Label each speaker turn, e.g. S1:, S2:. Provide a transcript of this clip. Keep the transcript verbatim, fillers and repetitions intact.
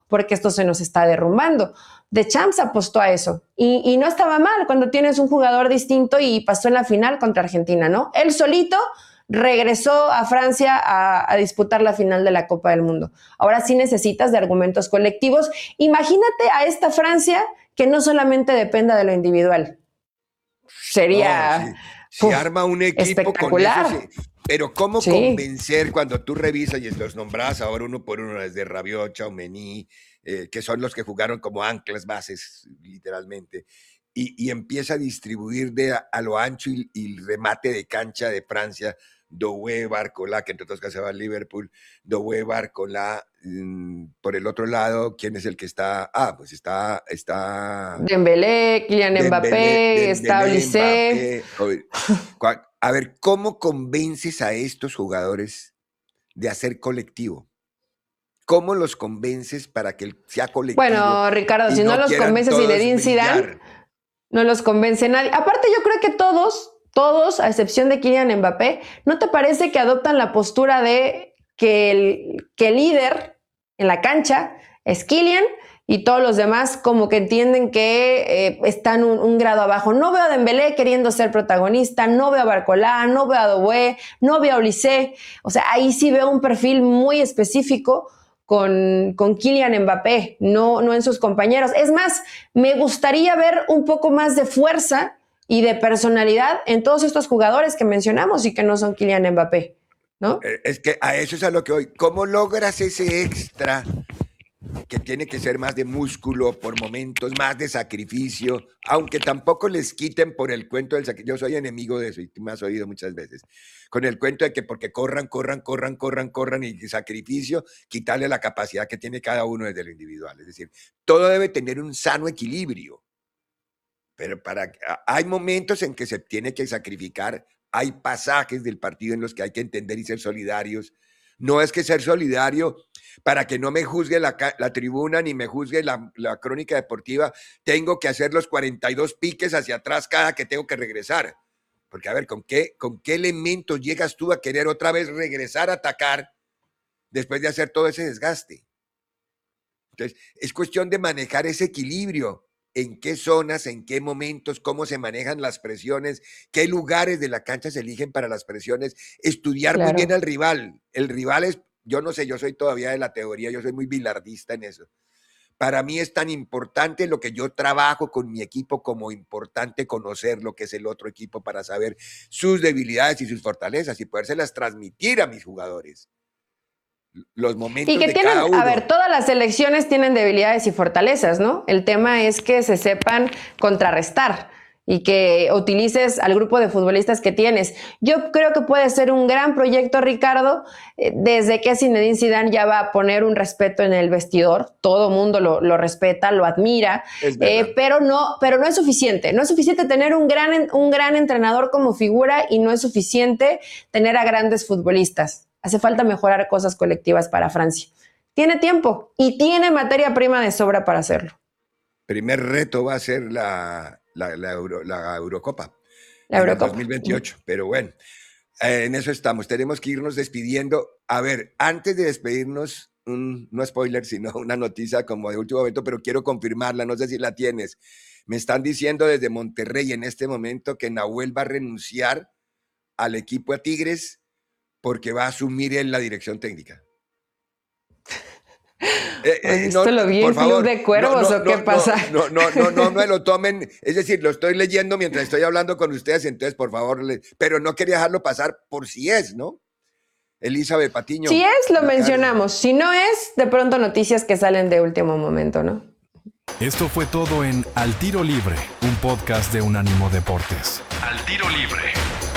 S1: porque esto se nos está derrumbando. Deschamps apostó a eso y, y no estaba mal cuando tienes un jugador distinto y pasó en la final contra Argentina, ¿no? Él solito regresó a Francia a, a disputar la final de la Copa del Mundo. Ahora sí necesitas de argumentos colectivos. Imagínate a esta Francia que no solamente dependa de lo individual. Sería...
S2: No, sí. Si uf, arma un equipo con eso, sí. Pero ¿cómo sí. convencer cuando tú revisas y los nombras ahora uno por uno, desde Rabiot, Tchouaméni, eh, que son los que jugaron como anclas bases, literalmente, y, y empieza a distribuir de a, a lo ancho y, y el remate de cancha de Francia, Doué, Barcola, que entre otros casos va a Liverpool, Doué, Barcola, mmm, por el otro lado, ¿quién es el que está? Ah, pues está... está
S1: Dembélé, Kylian Dembélé, Mbappé, está Olise.
S2: A ver, ¿cómo convences a estos jugadores de hacer colectivo? ¿Cómo los convences para que sea colectivo?
S1: Bueno, Ricardo, si no, no los convences Zinedine Zidane, no los convence nadie. Aparte, yo creo que todos... Todos, a excepción de Kylian Mbappé, ¿no te parece que adoptan la postura de que el, que el líder en la cancha es Kylian y todos los demás como que entienden que eh, están un, un grado abajo? No veo a Dembélé queriendo ser protagonista, no veo a Barcola, no veo a Doué, no veo a Olise. O sea, ahí sí veo un perfil muy específico con, con Kylian Mbappé, no, no en sus compañeros. Es más, me gustaría ver un poco más de fuerza y de personalidad en todos estos jugadores que mencionamos y que no son Kylian Mbappé, ¿no?
S2: Es que a eso es a lo que voy. ¿Cómo logras ese extra que tiene que ser más de músculo por momentos, más de sacrificio, aunque tampoco les quiten por el cuento del sacrificio? Yo soy enemigo de eso y tú me has oído muchas veces, con el cuento de que porque corran, corran, corran, corran, corran y sacrificio, quitarle la capacidad que tiene cada uno desde lo individual. Es decir, todo debe tener un sano equilibrio. Pero para, hay momentos en que se tiene que sacrificar, hay pasajes del partido en los que hay que entender y ser solidarios. No es que ser solidario para que no me juzgue la, la tribuna ni me juzgue la, la crónica deportiva, tengo que hacer los cuarenta y dos piques hacia atrás cada que tengo que regresar. Porque a ver, ¿con qué, con qué elementos llegas tú a querer otra vez regresar a atacar después de hacer todo ese desgaste? Entonces, es cuestión de manejar ese equilibrio. En qué zonas, en qué momentos, cómo se manejan las presiones, qué lugares de la cancha se eligen para las presiones, estudiar claro. muy bien al rival. El rival es, yo no sé, yo soy todavía de la teoría, yo soy muy bilardista en eso. Para mí es tan importante lo que yo trabajo con mi equipo como importante conocer lo que es el otro equipo para saber sus debilidades y sus fortalezas y podérselas transmitir a mis jugadores. Los momentos
S1: y que
S2: de
S1: tienen,
S2: cada uno.
S1: A ver, todas las selecciones tienen debilidades y fortalezas, ¿no? El tema es que se sepan contrarrestar y que utilices al grupo de futbolistas que tienes. Yo creo que puede ser un gran proyecto, Ricardo, eh, desde que Zinedine Zidane ya va a poner un respeto en el vestidor. Todo mundo lo, lo respeta, lo admira, eh, pero, no, pero no es suficiente. No es suficiente tener un gran, un gran entrenador como figura y no es suficiente tener a grandes futbolistas. Hace falta mejorar cosas colectivas para Francia. Tiene tiempo y tiene materia prima de sobra para hacerlo.
S2: Primer reto va a ser la, la, la, Euro, la Eurocopa.
S1: La Eurocopa.
S2: En el dos mil veintiocho, pero bueno, eh, en eso estamos. Tenemos que irnos despidiendo. A ver, antes de despedirnos, un, no spoiler, sino una noticia como de último momento, pero quiero confirmarla, no sé si la tienes. Me están diciendo desde Monterrey en este momento que Nahuel va a renunciar al equipo a Tigres porque va a asumir en la dirección técnica.
S1: Eh, eh, ¿Esto no, lo vi en Club de Cuervos no, no, o qué
S2: no,
S1: pasa?
S2: No, no, no, no, no me lo tomen. Es decir, lo estoy leyendo mientras estoy hablando con ustedes, entonces, por favor, le, pero no quería dejarlo pasar por si es, ¿no? Elizabeth Patiño.
S1: Si es, lo mencionamos. Si no es, de pronto noticias que salen de último momento, ¿no?
S3: Esto fue todo en Al Tiro Libre, un podcast de Unánimo Deportes. Al Tiro Libre.